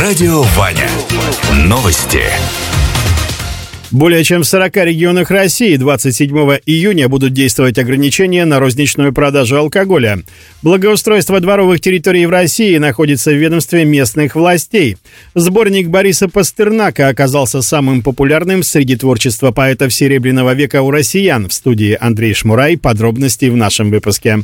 Радио Ваня. Новости. Более чем в 40 регионах России 27 июня будут действовать ограничения на розничную продажу алкоголя. Благоустройство дворовых территорий в России находится в ведомстве местных властей. Сборник Бориса Пастернака оказался самым популярным среди творчества поэтов Серебряного века у россиян. В студии Андрей Шмурай. Подробности в нашем выпуске.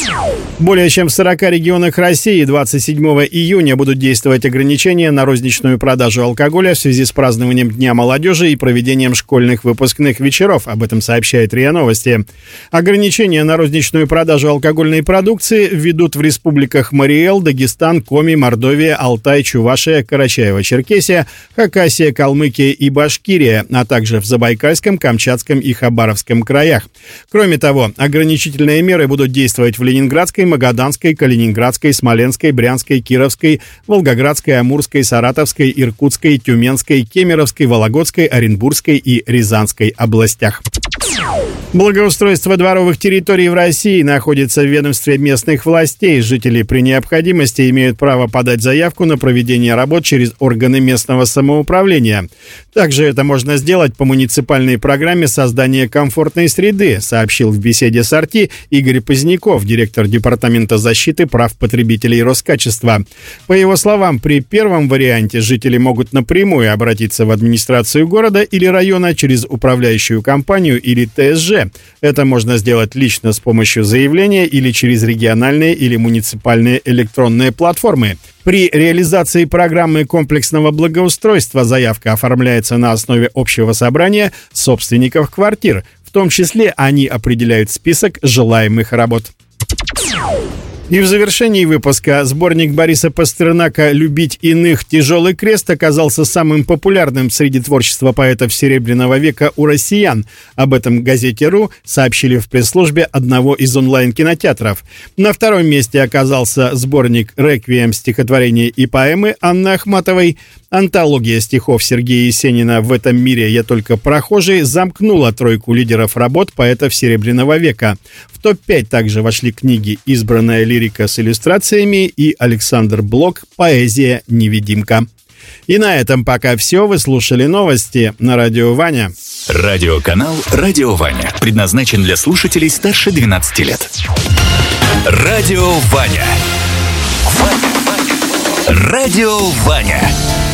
Более чем в 40 регионах России 27 июня будут действовать ограничения на розничную продажу алкоголя в связи с празднованием Дня молодежи и проведением школьных выпускных вечеров. Об этом сообщает РИА Новости. Ограничения на розничную продажу алкогольной продукции введут в республиках Мариэл, Дагестан, Коми, Мордовия, Алтай, Чувашия, Карачаево-Черкесия, Хакасия, Калмыкия и Башкирия, а также в Забайкальском, Камчатском и Хабаровском краях. Кроме того, ограничительные меры будут действовать в Ленинградской, Магаданской, Калининградской, Смоленской, Брянской, Кировской, Волгоградской, Амурской, Саратовской, Иркутской, Тюменской, Кемеровской, Вологодской, Оренбургской и Рязанской областях. Благоустройство дворовых территорий в России находится в ведомстве местных властей. Жители при необходимости имеют право подать заявку на проведение работ через органы местного самоуправления. Также это можно сделать по муниципальной программе создания комфортной среды, сообщил в беседе с RT Игорь Поздняков, директор Департамента защиты прав потребителей Роскачества. По его словам, при первом варианте жители могут напрямую обратиться в администрацию города или района через управляющую компанию или ТСЖ. Это можно сделать лично с помощью заявления или через региональные или муниципальные электронные платформы. При реализации программы комплексного благоустройства заявка оформляется на основе общего собрания собственников квартир. В том числе они определяют список желаемых работ. И в завершении выпуска сборник Бориса Пастернака «Любить иных. Тяжелый крест» оказался самым популярным среди творчества поэтов Серебряного века у россиян. Об этом газете «РУ» сообщили в пресс-службе одного из онлайн-кинотеатров. На втором месте оказался сборник «Реквием. Стихотворения и поэмы» Анны Ахматовой. Антология стихов Сергея Есенина «В этом мире я только прохожий» замкнула тройку лидеров работ поэтов Серебряного века. В топ-5 также вошли книги «Избранная лирика с иллюстрациями» и Александр Блок «Поэзия невидимка». И на этом пока все. Вы слушали новости на Радио Ваня. Радиоканал «Радио Ваня» предназначен для слушателей старше 12 лет. Радио Ваня. Радио Ваня.